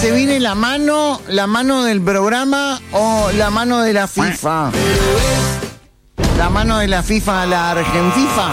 ¿Se viene la mano del programa o la mano de la FIFA? La mano de la FIFA, la Argenfifa.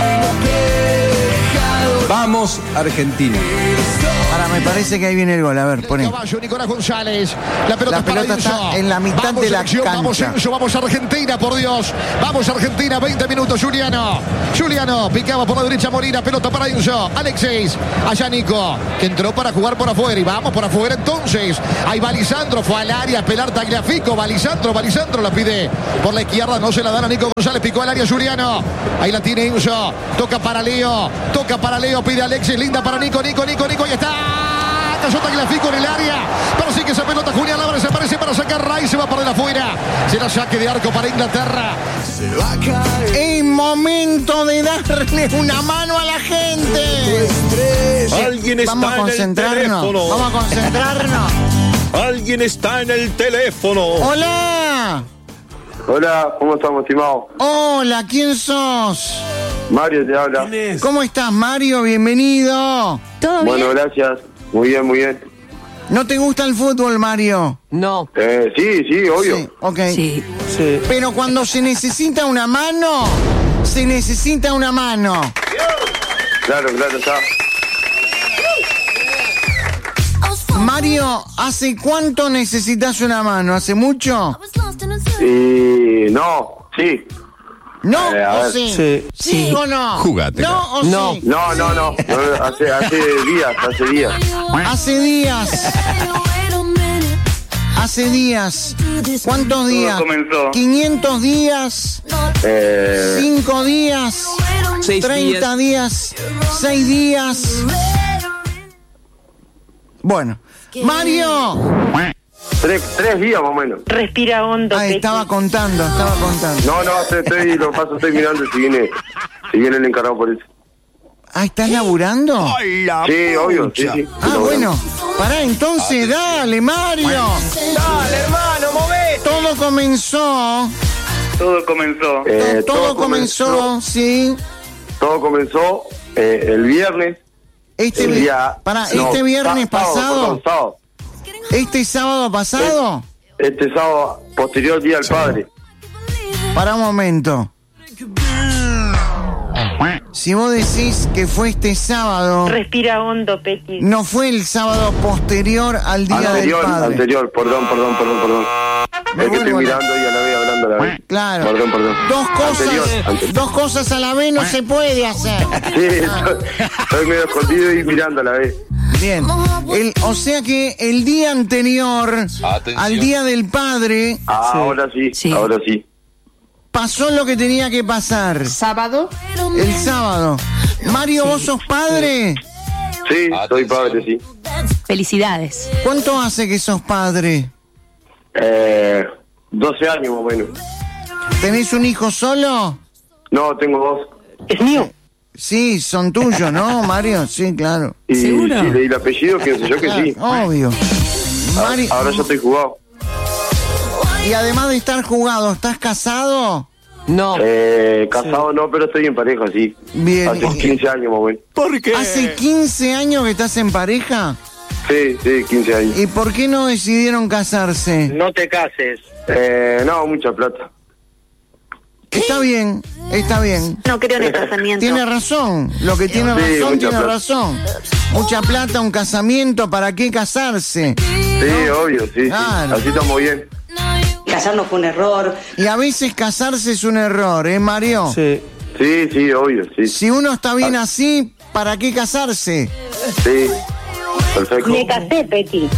Vamos, Argentina. Ahora me parece que ahí viene el gol. A ver, poné. Nicolás González. La pelota está en la mitad de la cancha. Vamos, Enzo, vamos Argentina, por Dios. Vamos Argentina, 20 minutos. Juliano picaba por la derecha Molina. Pelota para Enzo. Alexis. Allá Nico, que entró para jugar por afuera. Y vamos por afuera entonces. Ahí va Lisandro. Fue al área a pelar Tagliafico. Va Lisandro la pide por la izquierda. No se la dan a Nico González. Picó al área Juliano. Ahí la tiene Enzo. Toca para Leo. Pide Alexis. Linda para Nico. Ahí está. Cayó Tagliafico en el área. Pero sí que esa pelota Julián Álvarez aparece para sacar Rice. Se va para afuera. Será saque de arco para Inglaterra. Es momento de darle una mano a la gente. Alguien está en el teléfono. Vamos a concentrarnos. Alguien está en el teléfono. Hola. Hola, ¿cómo estamos, estimado? Hola, ¿quién sos? Mario te habla. ¿Cómo estás, Mario? Bienvenido. ¿Todo bien? Bueno, gracias. Muy bien. ¿No te gusta el fútbol, Mario? No. Sí, obvio. Sí, ok. Sí. Pero cuando se necesita una mano, se necesita una mano. Claro, está. Mario, ¿hace cuánto necesitas una mano? ¿Hace mucho? Y no, sí. ¿No a o ver. sí? ¿Sí o no? Jugátela. ¿No o No. sí? No. Hace días. Hace días. Hace días. ¿Cuántos días? comenzó. 500 días. 5 días. 6 30 días. 6 días. Bueno. Mario. 3 días más o menos. Respira hondo. Ah, estaba contando. No, estoy mirando si viene el encargado por eso. Ah, ¿estás laburando? Sí, obvio, sí. Ah, bueno. Pará, entonces, dale, Mario. Dale, hermano, movete. Todo comenzó. Todo comenzó, sí. Todo comenzó el viernes. Este viernes pasado. Sábado. ¿Este sábado pasado? Este sábado, posterior Día del Padre. Para un momento. Si vos decís que fue este sábado, Respira hondo, Peti. no fue el sábado posterior al Día del Padre. Anterior, perdón. Es que estoy mirando y a la vez hablando a la vez. Claro. Perdón. Dos cosas a la vez no se puede hacer. Sí, estoy medio escondido y mirando a la vez. Bien. O sea que el día anterior al Día del Padre Ahora sí. pasó lo que tenía que pasar. ¿Sábado? El sábado. Mario, ¿vos sos padre? Sí, soy padre, sí. Felicidades. ¿Cuánto hace que sos padre? 12 años más o menos. ¿Tenés un hijo solo? No, tengo 2. ¿Es mío? Sí, son tuyos, ¿no, Mario? Sí, claro. Y ¿Seguro? sí, leí el apellido, pienso yo que sí. Obvio. Mario, Ahora yo estoy jugado. y además de estar jugado, ¿estás casado? No. Casado no, pero estoy en pareja, sí. Bien. Hace 15 años más o menos. ¿Por qué? ¿Hace 15 años que estás en pareja? Sí, 15 años. ¿Y por qué no decidieron casarse? No te cases. No, mucha plata. Está bien. No creo en el casamiento. Tiene razón. Lo que tiene Sí, razón, mucha tiene plata. razón. Mucha plata, un casamiento, ¿para qué casarse? Sí, obvio, sí. Claro. Así estamos bien. Casarnos fue un error. Y a veces casarse es un error, ¿eh, Mario? Sí. Sí, obvio, sí. Si uno está bien así, ¿para qué casarse? Sí. Perfecto. Me casé, Peti.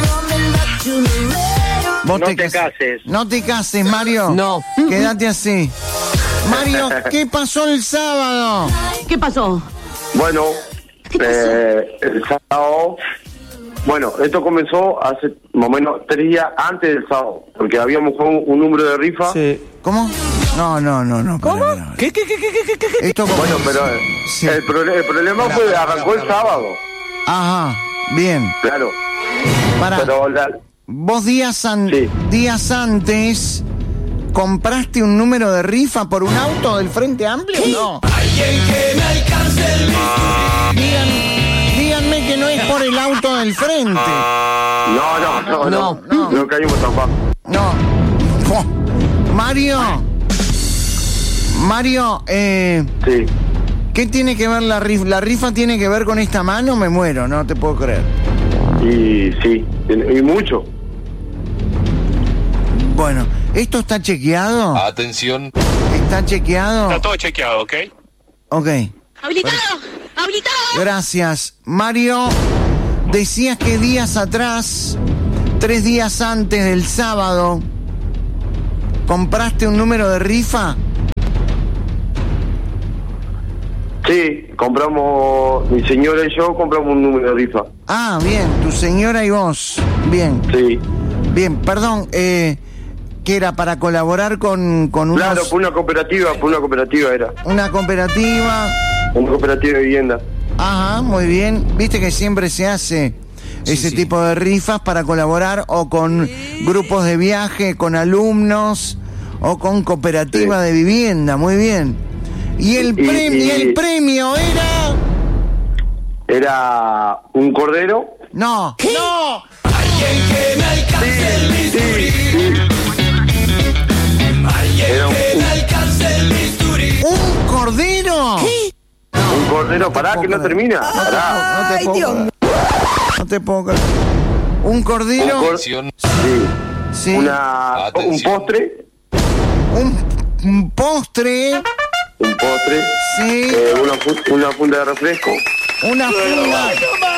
Vos No te cas- cases. No te cases, Mario. No. Quédate así. Mario, ¿qué pasó el sábado? ¿Qué pasó? Bueno, el sábado... Bueno, esto comenzó hace más o menos 3 días antes del sábado, porque habíamos jugado un número de rifa. Sí. ¿Cómo? No. ¿Cómo? ¿Qué? Esto Bueno, pero Sí. el problema fue arrancó el sábado, Ajá, bien. claro. Pará, Pero vos días Sí. antes compraste un número de rifa por un auto del Frente Amplio, ¿no? Díganme que no es por el auto del frente. No caímos tan bajo. No. Oh. Mario, Sí. ¿qué tiene que ver la rifa? ¿La rifa tiene que ver con esta mano? Me muero, no te puedo creer. Y sí, y mucho. Bueno, ¿esto está chequeado? Atención. ¿Está chequeado? Está todo chequeado, ¿ok? Ok. ¡Habilitado! ¡Habilitado! Gracias. Mario, decías que días atrás, 3 días antes del sábado, ¿compraste un número de rifa? Sí, compramos, mi señora y yo compramos un número de rifa. Ah, bien, tu señora y vos. Bien. Sí. Bien, perdón, ¿qué era? ¿Para colaborar con unos...? Claro, por una cooperativa era. Una cooperativa. Una cooperativa de vivienda. Ajá, muy bien. Viste que siempre se hace ese tipo de rifas para colaborar o con grupos de viaje, con alumnos o con cooperativa de vivienda. Muy bien. ¿Y el premio era? Era un cordero. No. ¿Qué? ¡No! Alguien que me alcance el bisturí. Alguien que me alcance el bisturí. ¿Un cordero? ¿Qué? Un cordero, pará, que no termina. Pará. No te puedo creer. ¿Un cordero? Sí. Sí. Un postre. Un postre. Un postre. Sí. Una funda de refresco. Una funda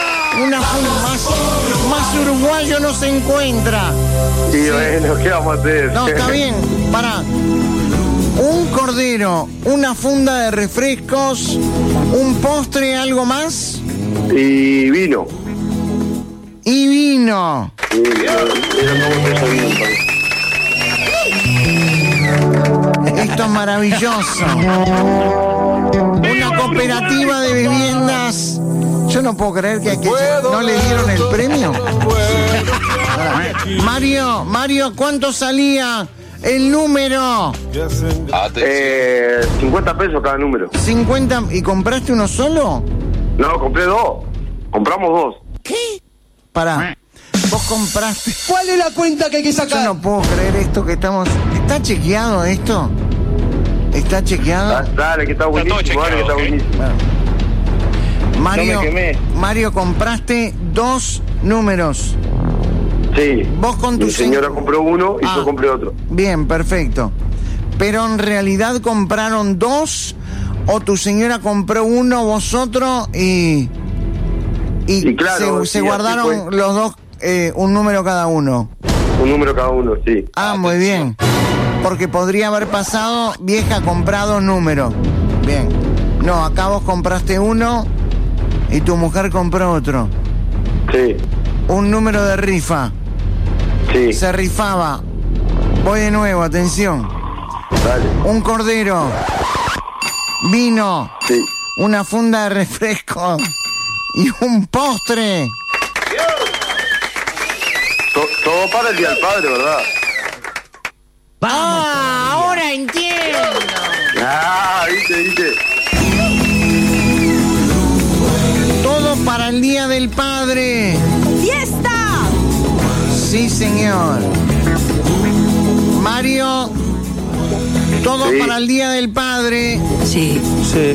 más uruguayo no se encuentra. Y bueno, ¿qué vamos a hacer? No, está bien, pará. Un cordero, una funda de refrescos, un postre, ¿algo más? Y vino. Y vino. Sí, era como que eso vino. Esto es maravilloso. Una cooperativa de viviendas. Yo no puedo creer que no le dieron el premio. Mario, ¿cuánto salía el número? 50 pesos cada número. 50. ¿Y compraste uno solo? No, compré 2. Compramos 2. ¿Qué? Pará. Vos compraste. ¿Cuál es la cuenta que hay que sacar? Yo no puedo creer esto que estamos. ¿Está chequeado esto? ¿Está chequeado? Dale, que está buenísimo. Está todo chequeado, Bueno. No me quemé. Mario, compraste 2 números. Sí. Vos con tu Mi señora compró uno y yo compré otro. Bien, perfecto. Pero en realidad compraron 2 o tu señora compró uno, vos otro y claro, sí, guardaron los dos un número cada uno. Un número cada uno, sí. Ah, muy bien. Porque podría haber pasado, vieja, comprado número. Bien. No, acá vos compraste uno y tu mujer compró otro. Sí. Un número de rifa. Sí. Se rifaba. Voy de nuevo, atención. Dale. Un cordero. Vino. Sí. Una funda de refresco. Y un postre. Todo para el Día del Padre, ¿verdad? Ahora entiendo. Viste. Todo para el Día del Padre. ¡Fiesta! Sí, señor. Mario, todo Sí. para el Día del Padre. Sí. Sí.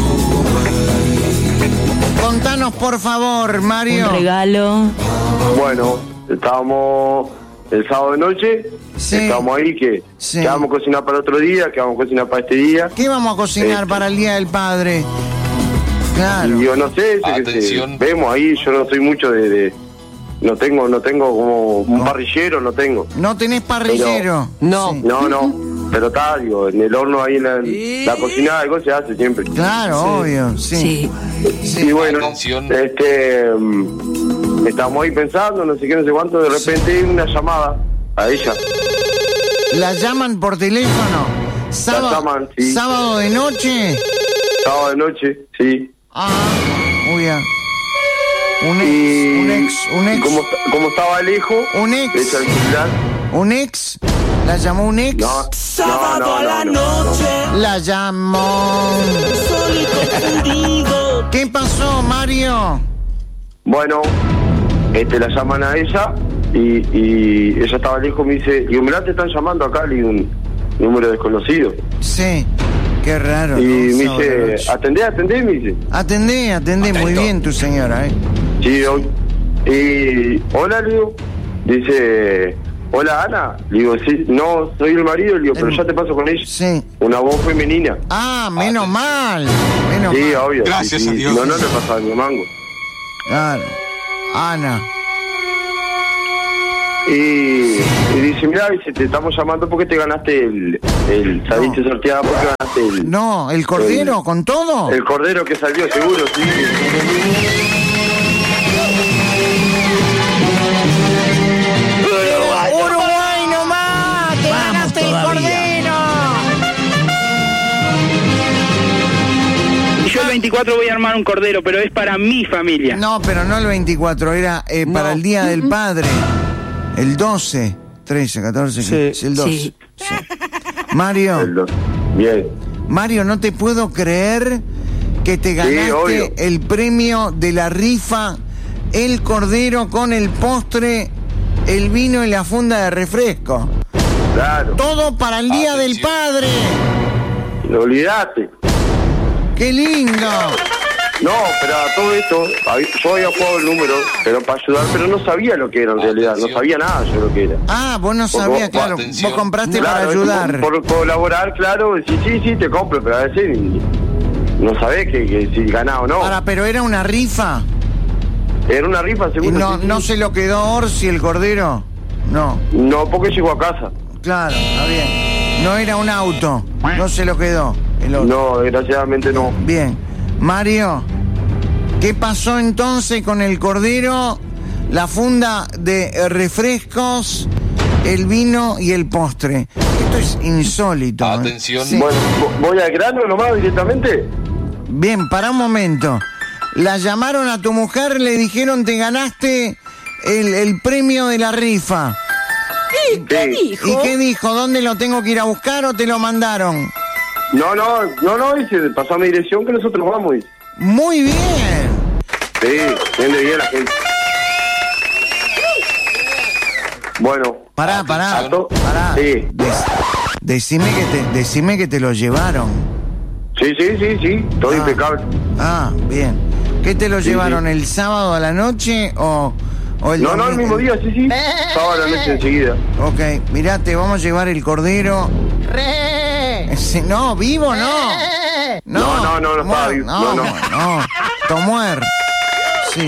Contanos, por favor, Mario. Un regalo. Bueno, estábamos el sábado de noche. Sí. Estábamos ahí que vamos a cocinar para otro día, que vamos a cocinar para este día. ¿Qué vamos a cocinar para el Día del Padre? Claro. Y yo no sé, vemos ahí, yo no soy mucho no tengo como un parrillero, no tengo. ¿No tenés parrillero? No. Sí. No, pero está, digo, en el horno ahí en la cocina algo se hace siempre. Claro, obvio, sí. Y bueno, estamos ahí pensando, no sé qué, no sé cuánto, de repente una llamada a ella. ¿La llaman por teléfono? La llaman, sí. ¿Sábado de noche? Sábado de noche, sí. Muy bien. Un ex. Y como estaba lejos, un ex. le echa el celular. ¿Un ex? ¿La llamó un ex? Sábado a la noche. La llamó. Solito confundido. ¿Qué pasó, Mario? Bueno, la llaman a ella y ella estaba lejos, me dice, digo, mirá, te están llamando acá, le digo, un número desconocido. Sí, qué raro. Y ¿no? me dice, atendé, me dice. Atendé, muy bien tu señora, Sí, y hola, le digo, dice, hola, Ana, le digo, sí, no, soy el marido, le digo, pero ya te paso con ella. Sí. Una voz femenina. Ah, menos mal. Sí, obvio. Gracias sí. a Dios. No le pasaba ni mango. Claro. Ana. Y dice, mira, dice, te estamos llamando porque te ganaste saliste sorteada porque ganaste No, ¿el cordero con todo? El cordero que salió, seguro, sí. Uruguay nomás, te ganaste el cordero. Yo el 24 voy a armar un cordero, pero es para mi familia. No, pero no el 24, era para el Día del Padre. El 12, 13, 14, Sí. 15, el 12. Sí. Sí. Mario, Bien. Mario, no te puedo creer que te ganaste obvio. el premio de la rifa, el cordero con el postre, el vino y la funda de refresco. Claro. Todo para el Día del Padre. No olvidaste. ¡Qué lindo! No, pero a todo esto, yo había jugado el número, pero para ayudar, pero no sabía lo que era en realidad, no sabía nada yo lo que era. Ah, vos no sabías, claro, atención. vos compraste Claro, para ayudar. Por colaborar, claro, sí, te compro, pero a veces no sabés que si ganás o no. Pero era una rifa. Era una rifa, ¿Y seguro. no, sí. no se lo quedó Orsi el cordero? No, No, porque llegó a casa. claro, está bien. No era un auto, no se lo quedó el otro. No, desgraciadamente no. Bien. Mario, ¿qué pasó entonces con el cordero, la funda de refrescos, el vino y el postre? Esto es insólito. Atención. Sí. Bueno, ¿voy al grano nomás directamente? Bien, para un momento. La llamaron a tu mujer, le dijeron te ganaste el premio de la rifa. ¿Qué Sí. dijo? ¿Y qué dijo? ¿Dónde lo tengo que ir a buscar o te lo mandaron? No, dice, pasó a mi dirección que nosotros vamos, dice. Muy bien. Sí, entiende bien la gente. Bueno. Pará. Sí. Decime que te lo llevaron. Sí, todo impecable. Ah, bien. ¿Qué te lo Sí, llevaron sí. el sábado a la noche o el No, domingo? el mismo día, sí. Sábado a la noche enseguida. Ok, mirá, te vamos a llevar el cordero. No, vivo no. No estaba vivo. No. Tomuer. Sí.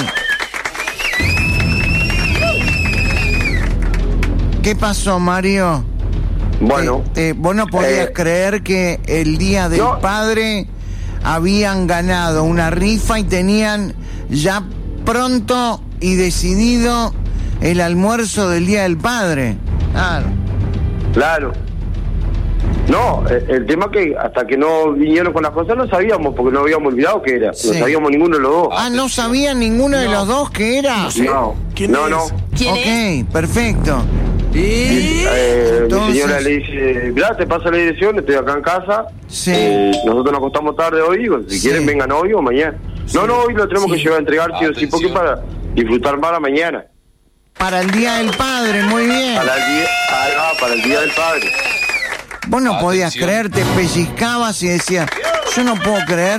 ¿Qué pasó, Mario? Bueno. Vos no podías creer que el Día del No. Padre habían ganado una rifa y tenían ya pronto y decidido el almuerzo del Día del Padre. Claro. No, el tema que hasta que no vinieron con las cosas no sabíamos, porque no habíamos olvidado qué era. Sí. No sabíamos ninguno de los dos. ¿No sabía ninguno de los dos qué era? No. No. ¿Quién Ok, perfecto. Mi Entonces- señora le dice, mirá, te pasa la dirección, estoy acá en casa. Sí. Nosotros nos acostamos tarde hoy, digo, si Sí. quieren vengan hoy o mañana. No, hoy lo tenemos que llevar a entregar, sí o sí, porque Atención. para disfrutar más la mañana. Para el Día del Padre, muy bien. Para el día del padre. Vos no podías Atención. creer, te pellizcabas y decías, yo no puedo creer,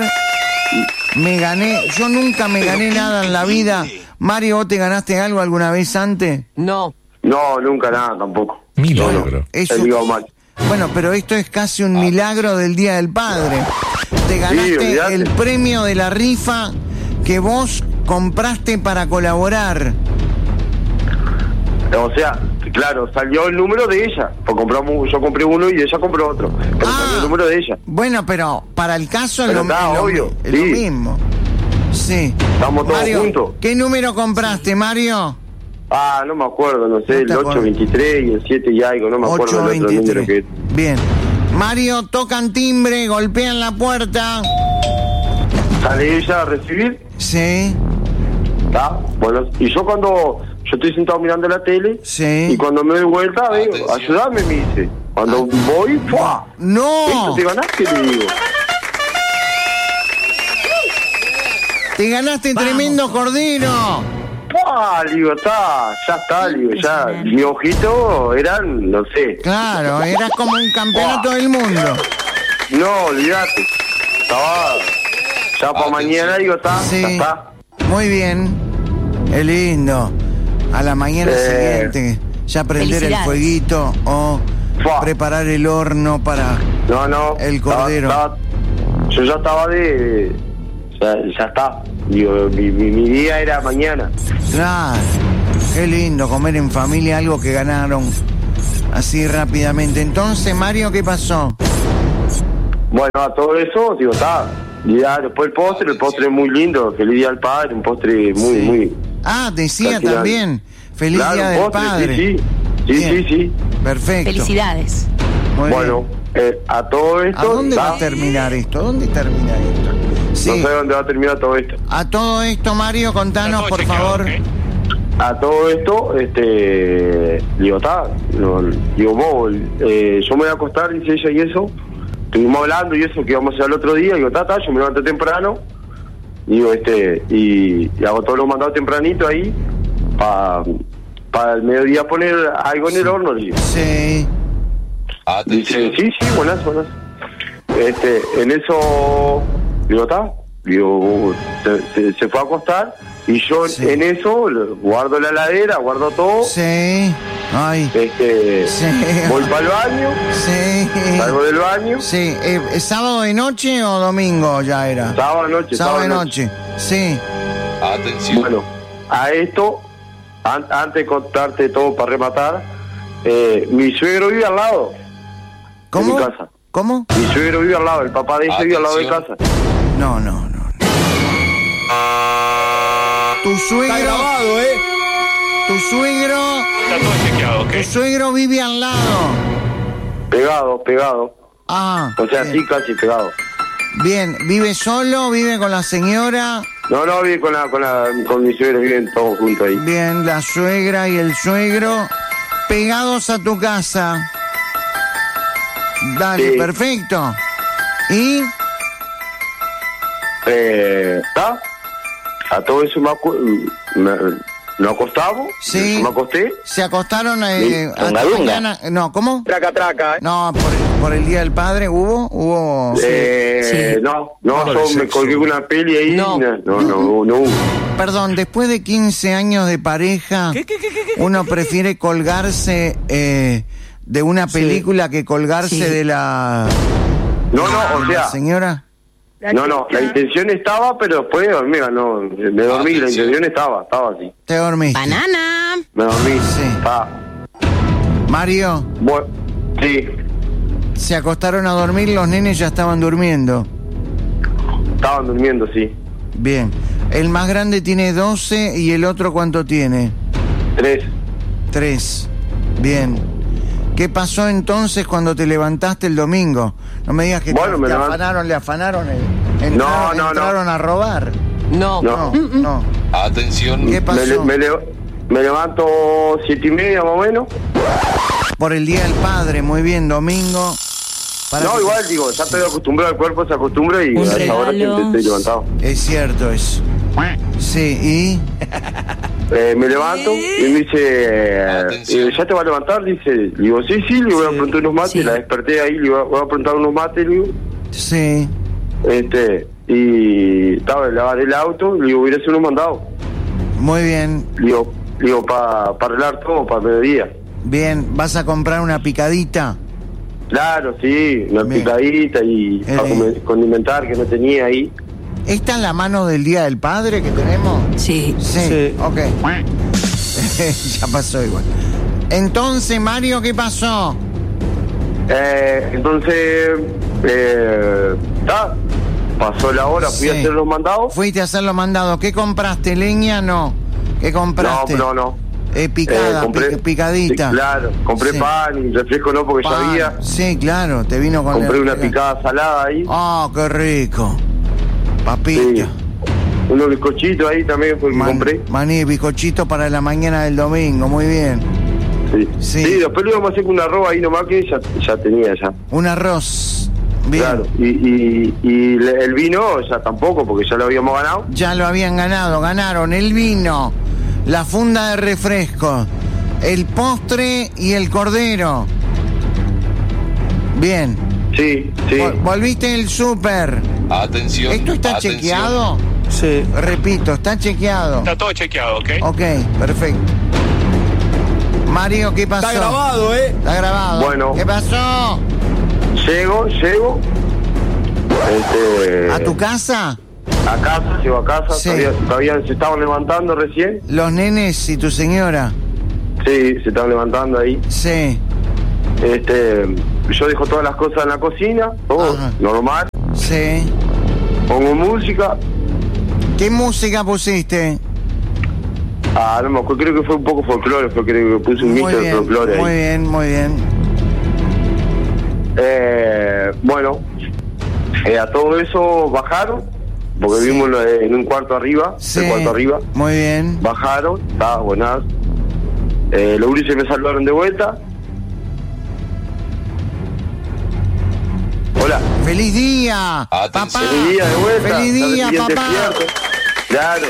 yo nunca me gané nada en la vida. Mario, ¿vos te ganaste algo alguna vez antes? No. No, nunca nada tampoco. Milagro. Eso- Digo mal. Bueno, pero esto es casi un milagro del Día del Padre. Te ganaste olvidate. el premio de la rifa que vos compraste para colaborar. O sea, claro, salió el número de ella. Pues yo compré uno y ella compró otro. Pero salió el número de ella. Bueno, pero para el caso es Pero lo, está es lo- obvio, es lo sí. mismo. Sí. Estamos todos Mario, juntos. ¿qué número compraste, Mario? No me acuerdo, no sé, No te el acuerdas. 823 y el 7 y algo, no me acuerdo del otro número que... Bien. Mario, tocan timbre, golpean la puerta. Sale ella a recibir, Sí, ¿está? Bueno, y yo estoy sentado mirando la tele, sí. y cuando me doy vuelta, veo, Atención. ayúdame, me dice. Cuando voy, ¡fua! ¡No! ¿Esto te ganaste? Le digo. Te ganaste tremendo cordero. ¡Ah! Digo, ya está, digo, ya. Mi ojito eran, no sé. Claro, eras como un campeonato del mundo. No, olvídate. Estaba. Ya para mañana, digo, ya está. Muy bien. Qué lindo. A la mañana siguiente, ya prender el fueguito o preparar el horno para el cordero. Yo ya estaba ya está. Digo, mi día era mañana. Claro. Qué lindo comer en familia algo que ganaron así rápidamente. Entonces, Mario, ¿qué pasó? Bueno, a todo eso, digo, está. Y ya después el postre es muy lindo. Feliz Día del Padre, un postre muy... Ah, decía también. Feliz Día del Padre. Sí. Perfecto. Felicidades. Muy bueno, a todo esto... ¿A dónde va a terminar esto? ¿Dónde termina esto? Sí. No sé dónde va a terminar todo esto. A todo esto, Mario, contanos, por favor. A todo esto, digo, yo me voy a acostar, dice ella, y eso. Estuvimos hablando y eso, que íbamos a hacer el otro día. Digo, yo me levanté temprano. Digo, y hago todos los mandados tempranito ahí. Para el mediodía poner algo en el horno, digo. Sí. Dice, sí, buenas. En eso, digo, se fue a acostar. Y yo en eso guardo la heladera, guardo todo. Sí. Ay. Voy para el baño. Sí. Salgo del baño. Sí. ¿Sábado de noche o domingo ya era? Sábado de noche. Sí. Atención. Bueno, a esto, antes de contarte todo para rematar, mi suegro vive al lado. ¿Cómo? De mi casa. ¿Cómo? Mi suegro vive al lado, el papá de ese vive al lado de casa. No. Tu suegro. Está grabado, Tu suegro. Está todo chequeado, ¿ok? Tu suegro vive al lado. Pegado. Ah. O sea, bien. sí, casi pegado. Bien, ¿vive solo? ¿Vive con la señora? No, vive con mi suegro, viven todos juntos ahí. Bien, la suegra y el suegro pegados a tu casa. Dale, Sí. perfecto. ¿Y? ¿Está? A todo eso nos acostamos. Sí. Me acosté. ¿Se acostaron hasta Dunga, dunga. mañana? No, ¿cómo? Traca. No, por el Día del Padre ¿hubo? Sí. No, yo me colgué una peli ahí. No hubo. Perdón, después de 15 años de pareja, uno prefiere colgarse de una película que colgarse de la... O sea... ¿Señora? No, la intención estaba, pero después, mira, me dormí, la intención estaba así. ¿Te dormiste? Banana. Me dormí. Sí. Mario, Bueno, sí, se acostaron a dormir, los nenes ya estaban durmiendo. estaban durmiendo, sí. Bien. El más grande tiene 12 y el otro ¿cuánto tiene? 3. Bien. ¿Qué pasó entonces cuando te levantaste el domingo? No me digas que le afanaron. Entraron a robar. No. No. Atención. ¿Qué pasó? Me levanto 7:30 más o menos. Por el Día del Padre, muy bien, domingo. Igual digo, ya estoy acostumbrado, el cuerpo se acostumbra y Un a esa hora regalo. siempre estoy levantado. Es cierto eso. Sí, Me levanto y me dice, Atención. ¿ya te vas a levantar? Dice, digo, sí, le voy a preguntar unos mates, Sí. la desperté ahí, le voy a preguntar unos mates, le digo. Sí. Y estaba, lavar el auto, le digo, voy a hacer unos mandados. Muy bien. Le digo, para arreglar todo, para mediodía. Bien, ¿vas a comprar una picadita? Claro, sí, una Bien. picadita y para condimentar que no tenía ahí. ¿Esta es la mano del Día del Padre que tenemos? Sí. Sí. Ok. Ya pasó igual. Entonces, Mario, ¿qué pasó? Entonces, pasó la hora, fui a hacer los mandados. Fuiste a hacer los mandados. ¿Qué compraste? ¿Leña? No. ¿Qué compraste? No. Picada, picadita. Sí, claro, compré Sí. pan y refresco no porque ya había. Sí, claro, te vino con Compré una picada salada ahí. Oh, qué rico. Papita. Sí. Unos bizcochitos ahí también porque compré. Maní, bizcochito para la mañana del domingo, muy bien. Sí. Sí. Sí, después lo íbamos a hacer con un arroz ahí nomás que ya tenía ya. Un arroz. Bien. Claro, y el vino ya tampoco, porque ya lo habíamos ganado. Ya lo habían ganado, ganaron el vino, la funda de refresco, el postre y el cordero. Bien. Sí. Volviste del súper. Atención. ¿Esto está atención. chequeado? Sí. Repito, está chequeado. Está todo chequeado, ¿ok? Ok, perfecto. Mario, ¿qué pasó? Está grabado, Está grabado. Bueno. ¿Qué pasó? Llego. ¿A tu casa? Llego a casa. Sí. Todavía se estaban levantando recién. Los nenes y tu señora. Sí, se estaban levantando ahí. Sí. Yo dejo todas las cosas en la cocina, todo Ajá. normal. Sí. Pongo música. ¿Qué música pusiste? No me acuerdo, creo que fue un poco folclore, creo que puse un mix de folclore ahí. Muy bien. Bueno, a todo eso bajaron, porque Sí. vimos en un cuarto arriba, Sí. el cuarto arriba. Muy bien. Bajaron, estaba buenas. Los gurises me saludaron de vuelta. Hola. ¡Feliz día! Atención. ¡Papá! Feliz día de vuelta. ¡Feliz día, Está papá! despierto. Claro.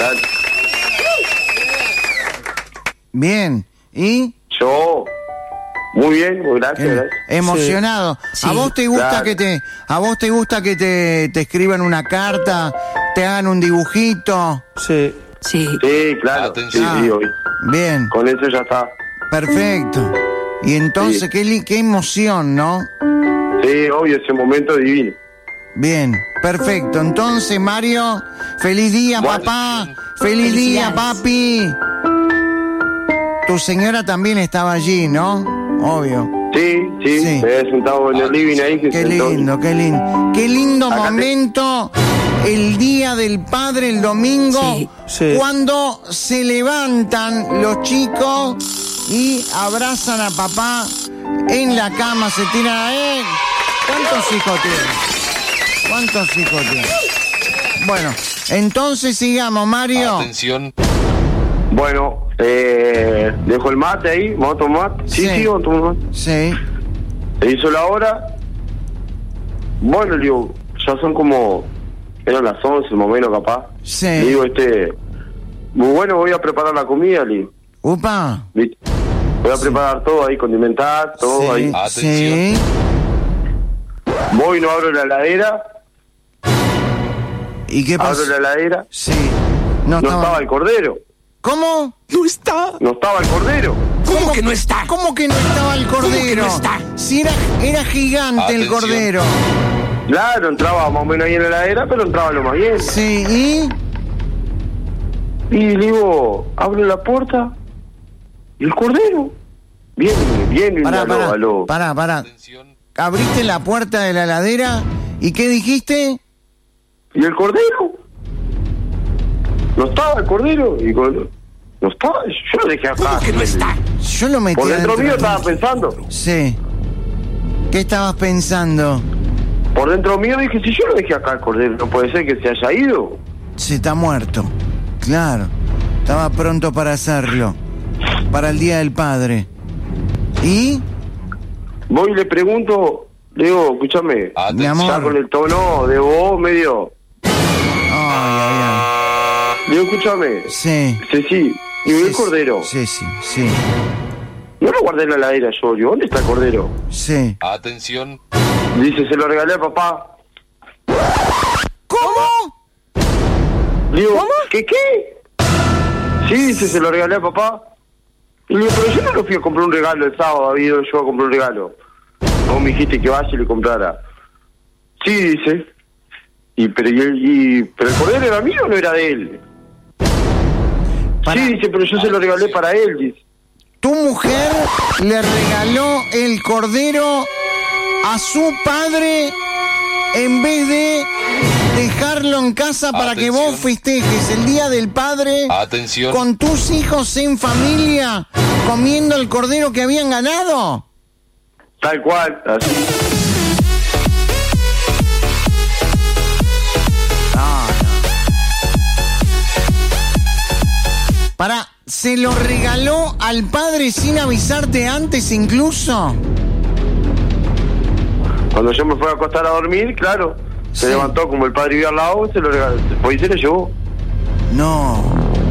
Bien. ¿Y? Yo, muy bien, muy gracias. Emocionado. Sí. ¿A vos te gusta Claro. que te escriban una carta, te hagan un dibujito? Sí. Sí. Sí, claro. Atención. Sí, hoy. Bien, Con eso ya está. perfecto. Y entonces, Sí. qué emoción, ¿no? Sí, obvio, ese momento divino. Bien, perfecto. Entonces, Mario, feliz día, Bueno. papá. Feliz día, Felicidades. papi. Tu señora también estaba allí, ¿no? Obvio. Sí. Sí. Me había sentado en el living ahí. Que Qué sentó- lindo, qué lindo. Qué lindo Acá te- momento, el día del padre, el domingo, Sí. Sí. cuando se levantan los chicos y abrazan a papá en la cama, se tiran a él. ¿Cuántos hijos tiene? ¿Cuántos hijos tiene? Bueno, entonces sigamos, Mario. Atención. Bueno, dejo el mate ahí, vamos a tomar. Sí, vamos a tomar mate. Sí, Se hizo la hora. Bueno, le digo, ya son como... Eran las 11, más o menos, capaz. sí. Le digo, muy bueno, voy a preparar la comida, le digo. Upa. ¿Viste? Voy a preparar todo ahí, condimentar, todo ahí. Sí. Voy, no abro la heladera. ¿Y qué pasó? Abro la heladera. Sí. No estaba el cordero. ¿Cómo? No está. No estaba el cordero. ¿Cómo que no está? ¿Cómo que no estaba el cordero? ¿Cómo que no está? Si era gigante el Atención. cordero. Claro, entraba más o menos ahí en la heladera, pero entraba lo más bien. Sí, Y le digo, abro la puerta. ¿Y el cordero? Bien, Pará. Atención. Abriste la puerta de la heladera y ¿qué dijiste? ¿Y el cordero? No estaba el cordero. No estaba, yo lo dejé acá. ¿Cómo que no está? Yo lo metí Por dentro mío adentro. estaba pensando. Sí. ¿Qué estabas pensando? Por dentro mío dije, si yo lo dejé acá el cordero, no puede ser que se haya ido. Se está muerto. Claro. Estaba pronto para hacerlo. Para el Día del Padre. ¿Y? Voy y le pregunto, le digo, escúchame, Mi amor. ya con el tono de voz medio. Ay. Le digo, escúchame. Sí. Sí. Y el cordero. Sí. No lo guardé en la heladera yo. Digo, ¿dónde está el cordero? Sí. Atención. Dice, se lo regalé a papá. ¿Cómo? Le digo, ¿qué? Sí, dice, se lo regalé a papá. Y le digo, pero yo no lo fui a comprar un regalo el sábado, había ido yo a comprar un regalo. Vos me dijiste que vaya y le comprara. Sí, dice. Pero el cordero era mío o no era de él. Pará. Sí, dice, pero yo se lo regalé para él, dice. Tu mujer le regaló el cordero a su padre en vez de dejarlo en casa para que vos festejes el Día del Padre Atención. con tus hijos en familia comiendo el cordero que habían ganado. Tal cual, así. Pará, ¿se lo regaló al padre sin avisarte antes incluso? Cuando yo me fui a acostar a dormir, claro, se levantó como el padre vivía al lado, se lo regaló, después se lo llevó. No.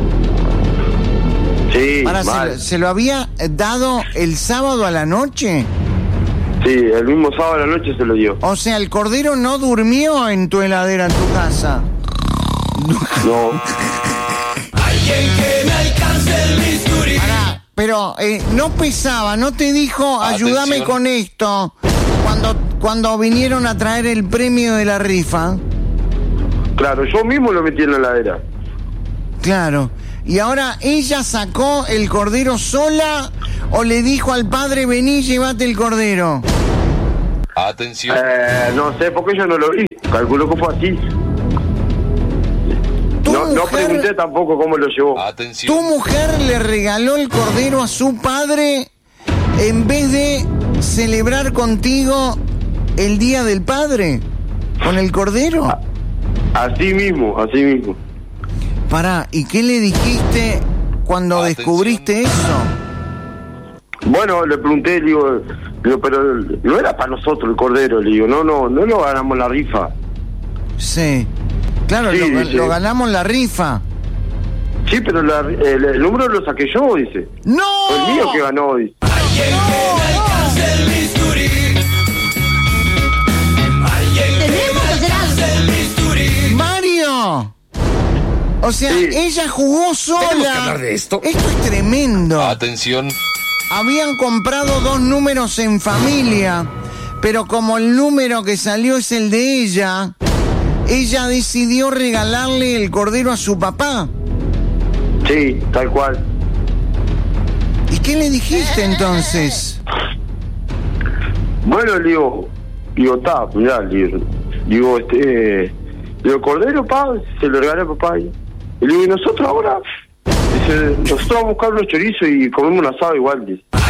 Sí, Ahora, ¿se lo había dado el sábado a la noche? Sí, el mismo sábado a la noche se lo dio. O sea, el cordero no durmió en tu heladera, en tu casa. No. Alguien que me alcance el bisturí. Pará, pero no pesaba, no te dijo, ayúdame Atención. con esto, cuando vinieron a traer el premio de la rifa. Claro, yo mismo lo metí en la heladera. Claro. Y ahora, ¿ella sacó el cordero sola o le dijo al padre, vení, llévate el cordero? Atención. No sé, porque yo no lo vi. Calculo que fue así. No pregunté tampoco cómo lo llevó. Atención. ¿Tu mujer le regaló el cordero a su padre en vez de celebrar contigo el Día del Padre? ¿Con el cordero? Así mismo, así mismo. Pará, ¿y qué le dijiste cuando Atención. descubriste eso? Bueno, le pregunté, le digo, pero no era para nosotros el cordero, le digo, no lo ganamos la rifa. Sí. Claro, Sí, dice. lo ganamos la rifa. Sí, pero el número lo saqué yo, dice. ¡No! Fue el mío que ganó, dice. Alguien que me alcance el bisturí. Alguien que me alcance el bisturí. ¡Mario! O sea, Sí. ella jugó sola. ¿Tenemos que hablar de esto? Esto es tremendo. Atención. Habían comprado 2 números en familia, pero como el número que salió es el de ella decidió regalarle el cordero a su papá. Sí, tal cual. ¿Y qué le dijiste entonces? Bueno, le digo, está, mirá, le digo, cordero, pa, se lo regalé a papá. Y le digo, ¿y nosotros ahora? Dice, nosotros vamos a buscar unos chorizos y comemos un asado igual, dice.